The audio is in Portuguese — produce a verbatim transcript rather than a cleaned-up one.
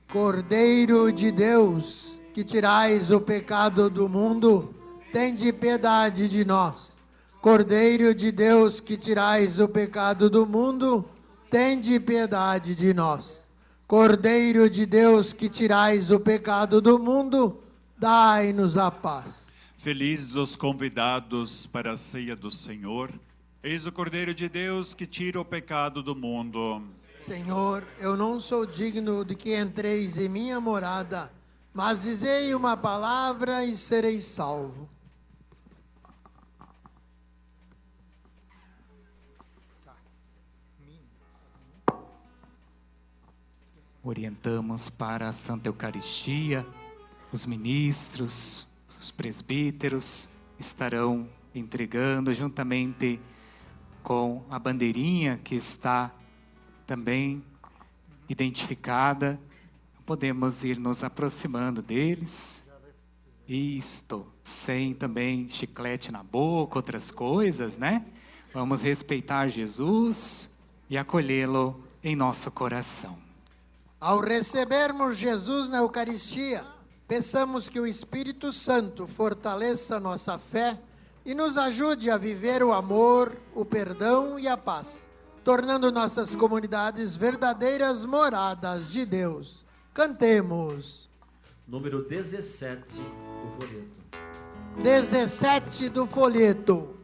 Cordeiro de Deus, que tirais o pecado do mundo, tende piedade de nós. Cordeiro de Deus, que tirais o pecado do mundo, tende piedade de nós. Cordeiro de Deus, que tirais o pecado do mundo, dai-nos a paz. Felizes os convidados para a ceia do Senhor. Eis o Cordeiro de Deus que tira o pecado do mundo. Senhor, eu não sou digno de que entreis em minha morada, mas dizei uma palavra e serei salvo. Orientamos para a Santa Eucaristia, os ministros, os presbíteros estarão entregando juntamente com a bandeirinha que está também identificada. Podemos ir nos aproximando deles. Isto, sem também chiclete na boca, outras coisas, né? Vamos respeitar Jesus e acolhê-lo em nosso coração. Ao recebermos Jesus na Eucaristia, peçamos que o Espírito Santo fortaleça nossa fé e nos ajude a viver o amor, o perdão e a paz, tornando nossas comunidades verdadeiras moradas de Deus. Cantemos. Número dezessete do folheto. dezessete do folheto.